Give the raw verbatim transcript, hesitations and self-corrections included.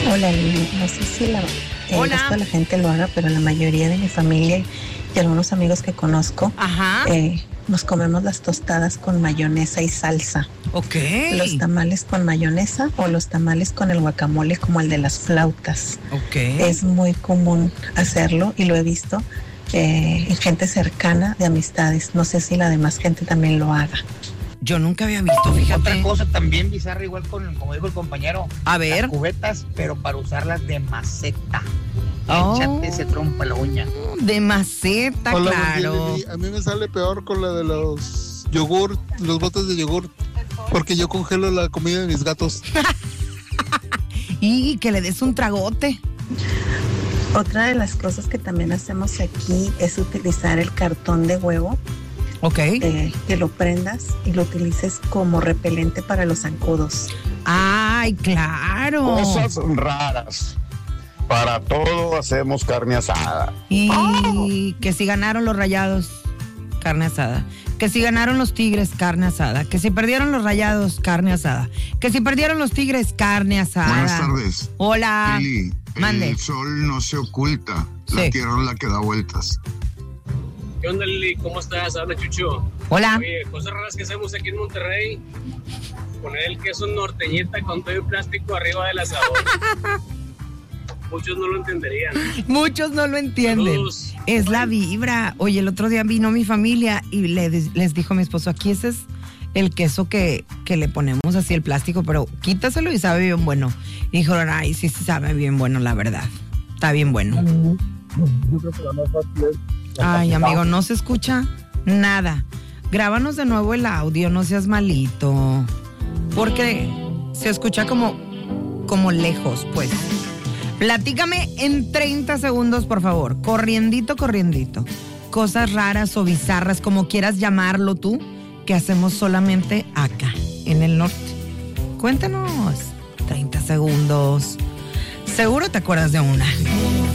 Hola, Lili. No sé si la, eh, Hola. esto la gente lo haga, pero la mayoría de mi familia y algunos amigos que conozco, Ajá. eh, nos comemos las tostadas con mayonesa y salsa. Ok. Los tamales con mayonesa o los tamales con el guacamole como el de las flautas. Ok. Es muy común hacerlo y lo he visto eh, en gente cercana de amistades. No sé si la demás gente también lo haga. Yo nunca había visto, fíjate. Otra cosa también bizarra, igual con, como dijo el compañero. A ver. Las cubetas, pero para usarlas de maceta. Oh. Échate ese trompo a la uña. De maceta, Hola, claro. buen día, Lili. A mí me sale peor con la de los yogur, los botes de yogur, porque yo congelo la comida de mis gatos. Y que le des un tragote. Otra de las cosas que también hacemos aquí es utilizar el cartón de huevo. Ok. Eh, que lo prendas y lo utilices como repelente para los zancudos. Ay, claro. Cosas raras. Para todo hacemos carne asada. Y que si ganaron los Rayados, carne asada. Que si ganaron los Tigres, carne asada. Que si perdieron los Rayados, carne asada. Que si perdieron los Tigres, carne asada. Buenas tardes. Hola. Lili, Mande. el sol no se oculta, Sí. la tierra es la que da vueltas. ¿Qué onda, Lili? ¿Cómo estás? Habla Chucho. Hola. Oye, cosas raras que hacemos aquí en Monterrey. Poner el queso norteñita con todo el plástico arriba del asador. Muchos no lo entenderían. Muchos no lo entienden. Saludos. Es la vibra. Oye, el otro día vino mi familia y le, les dijo a mi esposo, aquí ese es el queso que, que le ponemos así el plástico, pero quítaselo y sabe bien bueno. Y dijeron, ay, sí, sí sabe bien bueno, la verdad. Está bien bueno. Yo creo que la más fácil es... Ay, amigo, no se escucha nada. Grábanos de nuevo el audio, no seas malito. Porque se escucha como, como lejos, pues. Platícame en treinta segundos, por favor. Corriendito, corriendito. Cosas raras o bizarras, como quieras llamarlo tú, que hacemos solamente acá, en el norte. Cuéntanos. treinta segundos. Seguro te acuerdas de una.